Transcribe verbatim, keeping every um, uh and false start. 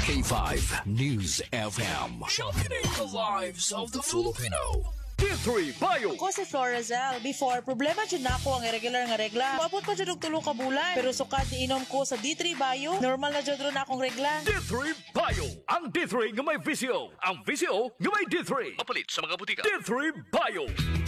K five News F M. Championing the lives of the Filipino. D three Bio. Ako si Florazel. Before, problema dyan na ako ang irregular nga regla. Maabot pa dyan og tulo ka bulan. Pero sukat iinom ko sa D three Bio, normal na dyan na akong regla. D three Bio. Ang D three nga may visyo. Ang visyo nga may D three. Mapalit sa mga butika. D three Bio.